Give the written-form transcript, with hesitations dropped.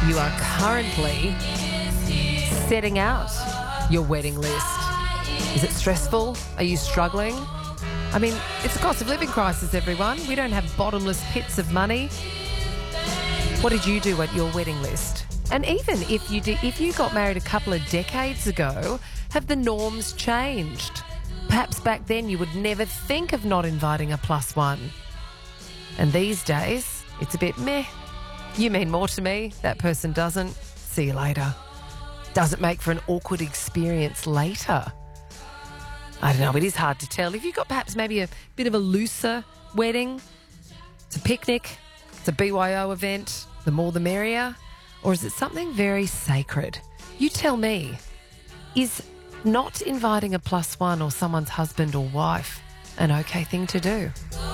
You are currently setting out your wedding list. Is it stressful? Are you struggling? I mean, it's a cost of living crisis, everyone. We don't have bottomless pits of money. What did you do at your wedding list? And even if you got married a couple of decades ago, have the norms changed? Perhaps back then you would never think of not inviting a plus one. And these days, it's a bit meh. You mean more to me, that person doesn't. See you later. Does it make for an awkward experience later? I don't know, it is hard to tell. If you've got perhaps maybe a bit of a looser wedding, it's a picnic, it's a BYO event, the more the merrier, or is it something very sacred? You tell me, is not inviting a plus one or someone's husband or wife an okay thing to do?